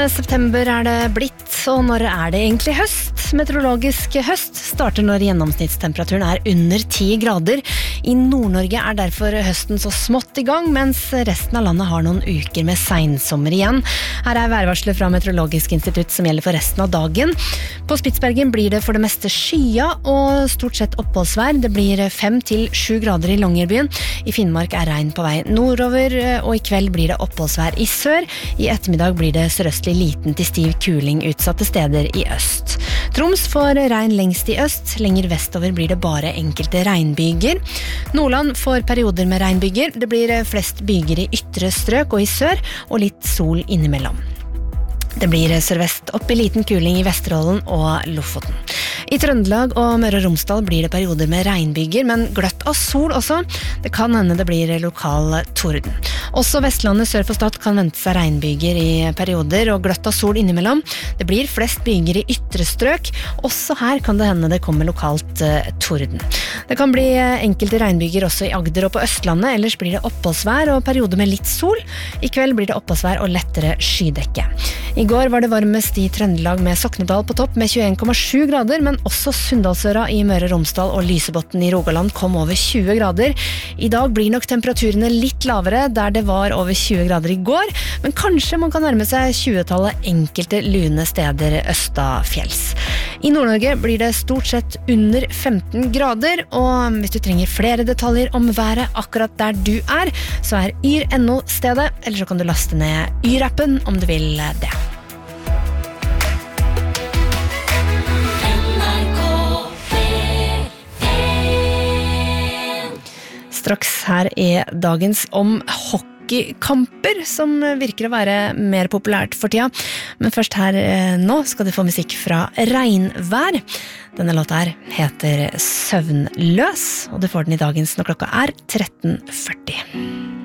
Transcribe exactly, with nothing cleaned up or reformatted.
september er det blitt, og når er det egentlig høst? Meteorologisk høst starter når gjennomsnittstemperaturen er under ti grader. I Nord-Norge er derfor høsten så smått i gang, mens resten av landet har noen uker med seinsommer igjen. Her er værvarslet fra Meteorologisk institutt som gjelder for resten av dagen. På Spitsbergen blir det for det meste skya og stort sett oppholdsvær. Det blir fem til sju grader i Longyearbyen. I Finnmark er regn på vei nordover, og i kveld blir det oppholdsvær i sør. I ettermiddag blir det sørøstlig liten til stiv kuling utsatte steder i øst. Troms får regn lengst i øst, lenger vestover blir det bare enkelte regnbyger. Nordland får perioder med regnbyger, det blir flest byger i ytre strøk og i sør, og litt sol innimellom. Det blir sørvest opp i liten kuling i Vesterålen og Lofoten. I Trøndelag og Møre og Romsdal blir det perioder med regnbyger, men gløtt av sol også. Det kan hende det blir lokal torden. Også Vestlandet sør for Stad kan vente seg regnbyger i perioder og gløtt av sol innimellom. Det blir flest byger i ytre strøk. Også her kan det hende det kommer lokalt uh, torden. Det kan bli enkelte regnbyger også i Agder og på Østlandet, ellers blir det oppholdsvær og perioder med litt sol. I kveld blir det oppholdsvær og lettere skydekke. I går var det varmest i Trøndelag med Soknedal på topp med tjueen komma sju grader, men også Sunndalsøra i Møre og Romsdal og Lysebotn i Rogaland kom over tjue grader. I dag blir nok temperaturene litt lavere, der det var over tjue grader i går, men kanskje man kan nærme seg tjue-tallet enkelte lune steder østafjells. I Nord-Norge blir det stort sett under femten grader, og hvis du trenger flere detaljer om været akkurat der du er, så er yr punktum no stedet, eller så kan du laste ned Yr-appen om du vil det. Straks her er dagens om hockeykamper, som virker å være mer populært for tida. Men først her nå skal du få musikk fra Regnvær. Denne låta her heter Søvnløs, og du får den i dagens når klokka er tretten førti.